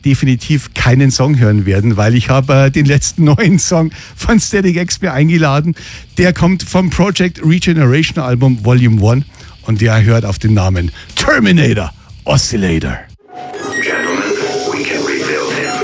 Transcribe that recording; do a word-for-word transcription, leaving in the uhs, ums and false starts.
definitiv keinen Song hören werden, weil ich habe äh, den letzten neuen Song von Static X mir eingeladen. Der kommt vom Project Regeneration Album Volume eins und der hört auf den Namen Terminator Oscillator.